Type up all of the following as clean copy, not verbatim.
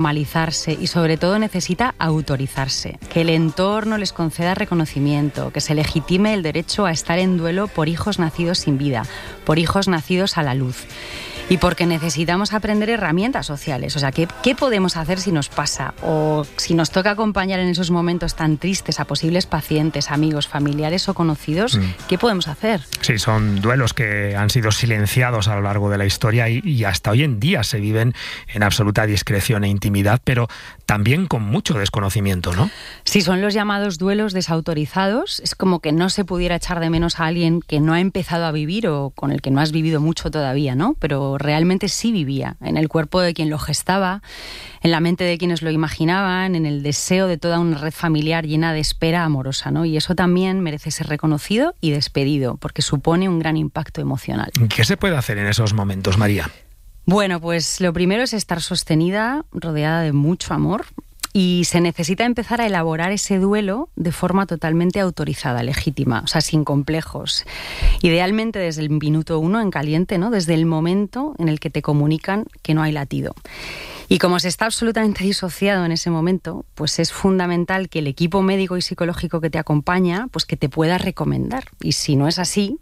normalizarse y sobre todo necesita autorizarse, que el entorno les conceda reconocimiento, que se legitime el derecho a estar en duelo por hijos nacidos sin vida, por hijos nacidos a la luz. Y porque necesitamos aprender herramientas sociales. O sea, ¿qué podemos hacer si nos pasa? O si nos toca acompañar en esos momentos tan tristes a posibles pacientes, amigos, familiares o conocidos, ¿qué podemos hacer? Sí, son duelos que han sido silenciados a lo largo de la historia y hasta hoy en día se viven en absoluta discreción e intimidad, pero también con mucho desconocimiento, ¿no? Sí, son los llamados duelos desautorizados. Es como que no se pudiera echar de menos a alguien que no ha empezado a vivir o con el que no has vivido mucho todavía, ¿no? Pero realmente sí vivía, en el cuerpo de quien lo gestaba, en la mente de quienes lo imaginaban, en el deseo de toda una red familiar llena de espera amorosa, ¿no? Y eso también merece ser reconocido y despedido, porque supone un gran impacto emocional. ¿Qué se puede hacer en esos momentos, María? Bueno, pues lo primero es estar sostenida, rodeada de mucho amor. Y se necesita empezar a elaborar ese duelo de forma totalmente autorizada, legítima, o sea, sin complejos. Idealmente desde el minuto 1 en caliente, ¿no? Desde el momento en el que te comunican que no hay latido. Y como se está absolutamente disociado en ese momento, pues es fundamental que el equipo médico y psicológico que te acompaña, pues que te pueda recomendar. Y si no es así,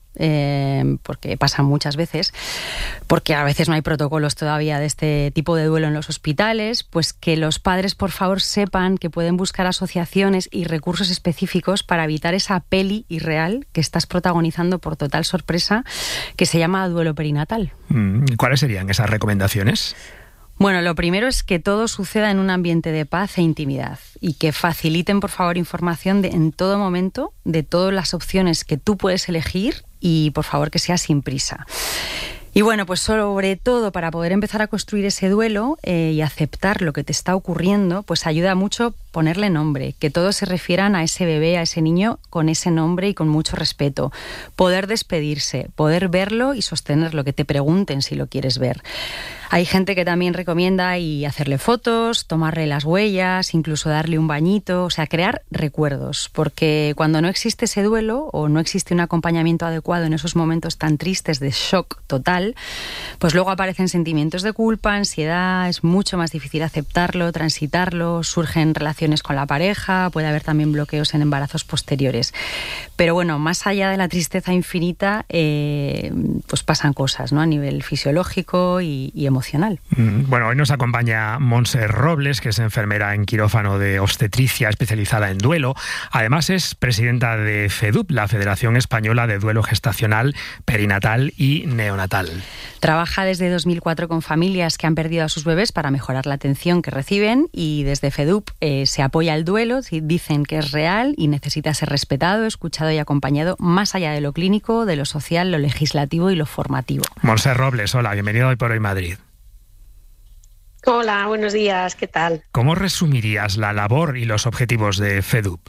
porque pasa muchas veces, porque a veces no hay protocolos todavía de este tipo de duelo en los hospitales, pues que los padres por favor sepan que pueden buscar asociaciones y recursos específicos para evitar esa peli irreal que estás protagonizando por total sorpresa, que se llama duelo perinatal. ¿Cuáles serían esas recomendaciones? Bueno, lo primero es que todo suceda en un ambiente de paz e intimidad y que faciliten, por favor, información en todo momento de todas las opciones que tú puedes elegir y, por favor, que sea sin prisa. Y bueno, pues sobre todo para poder empezar a construir ese duelo y aceptar lo que te está ocurriendo, pues ayuda mucho ponerle nombre, que todos se refieran a ese bebé, a ese niño con ese nombre y con mucho respeto. Poder despedirse, poder verlo y sostenerlo, que te pregunten si lo quieres ver. Hay gente que también recomienda y hacerle fotos, tomarle las huellas, incluso darle un bañito, o sea, crear recuerdos, porque cuando no existe ese duelo o no existe un acompañamiento adecuado en esos momentos tan tristes de shock total, pues luego aparecen sentimientos de culpa, ansiedad, es mucho más difícil aceptarlo, transitarlo, surgen relaciones con la pareja, puede haber también bloqueos en embarazos posteriores. Pero bueno, más allá de la tristeza infinita, pues pasan cosas, ¿no? A nivel fisiológico y emocional. Bueno, hoy nos acompaña Montse Robles, que es enfermera en quirófano de obstetricia especializada en duelo. Además es presidenta de FEDUP, la Federación Española de Duelo Gestacional, Perinatal y Neonatal. Trabaja desde 2004 con familias que han perdido a sus bebés para mejorar la atención que reciben y desde FEDUP se apoya el duelo, dicen que es real y necesita ser respetado, escuchado y acompañado más allá de lo clínico, de lo social, lo legislativo y lo formativo. Montse Robles, hola, bienvenido a Hoy por Hoy Madrid. Hola, buenos días, ¿qué tal? ¿Cómo resumirías la labor y los objetivos de FEDUP?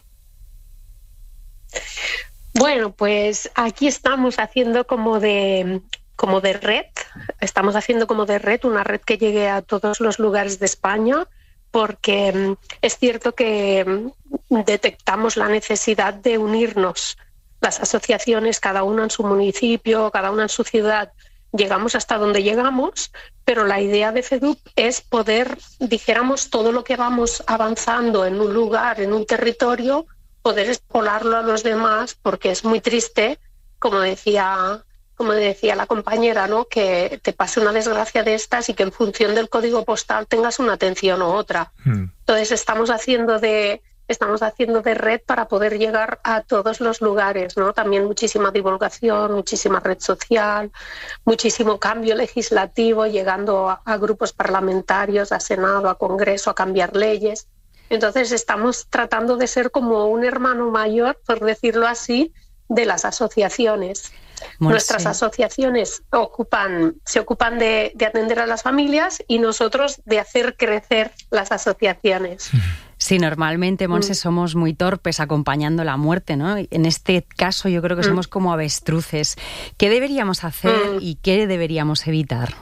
Bueno, pues aquí estamos haciendo como de red, estamos haciendo como de red, una red que llegue a todos los lugares de España, porque es cierto que detectamos la necesidad de unirnos, las asociaciones, cada una en su municipio, cada una en su ciudad. Llegamos hasta donde llegamos, pero la idea de FEDUP es poder, dijéramos, todo lo que vamos avanzando en un lugar, en un territorio, poder expolarlo a los demás, porque es muy triste, como decía la compañera, ¿no? Que te pase una desgracia de estas y que en función del código postal tengas una atención u otra. Entonces estamos haciendo de red para poder llegar a todos los lugares, ¿no? También muchísima divulgación, muchísima red social, muchísimo cambio legislativo, llegando a grupos parlamentarios, a Senado, a Congreso, a cambiar leyes. Entonces estamos tratando de ser como un hermano mayor, por decirlo así, de las asociaciones. Nuestras asociaciones se ocupan de atender a las familias y nosotros de hacer crecer las asociaciones. Sí, normalmente, Montse, somos muy torpes acompañando la muerte, ¿no? En este caso yo creo que somos como avestruces. ¿Qué deberíamos hacer y qué deberíamos evitar?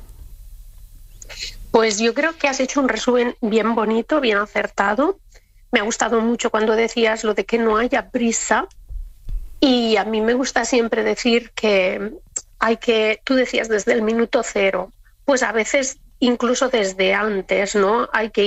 Pues yo creo que has hecho un resumen bien bonito, bien acertado. Me ha gustado mucho cuando decías lo de que no haya prisa. Y a mí me gusta siempre decir que tú decías desde el minuto cero, pues a veces incluso desde antes, ¿no? Hay que